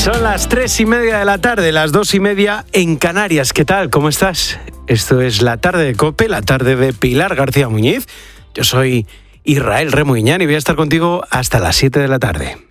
Son las 3:30 de la tarde, las 2:30 en Canarias. ¿Qué tal? ¿Cómo estás? Esto es La Tarde de COPE, la tarde de Pilar García Muñiz. Yo soy Israel Remuñán y voy a estar contigo hasta las 7 de la tarde.